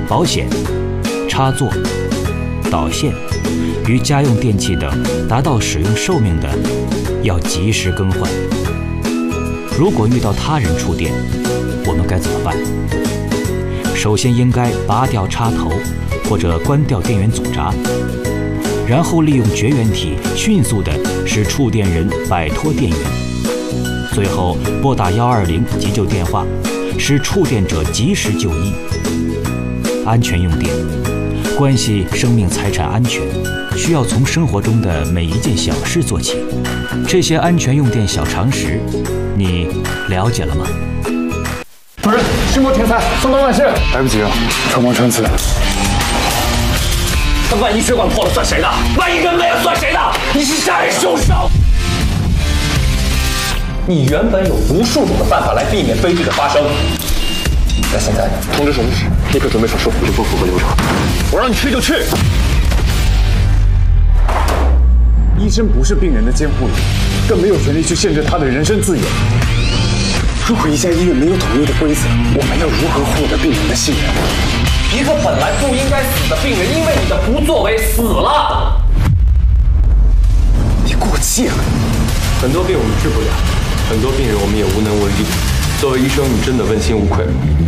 保险、插座、导线与家用电器等达到使用寿命的，要及时更换。如果遇到他人触电，我们该怎么办？首先应该拔掉插头或者关掉电源总闸，然后利用绝缘体迅速地使触电人摆脱电源，最后拨打120急救电话，使触电者及时就医。安全用电关系生命财产安全，需要从生活中的每一件小事做起。这些安全用电小常识，你了解了吗？ 主任，世贸天才送到万事，来不及了，穿帮穿刺。 那万一血管破了算谁的？万一人没了算谁的？你是杀人凶手！你原本有无数种的办法来避免悲剧的发生，但现在通知手术室，立刻准备手术，这不符合流程。我让你去就去。 医生不是病人的监护人，更没有权利去限制他的人身自由。如果一家医院没有统一的规则，我们要如何获得病人的信任？ 一个本来不应该死的病人，因为你的不作为死了。 你过气了。 很多病我们治不了，很多病人我们也无能为力。作为医生，你真的问心无愧吗？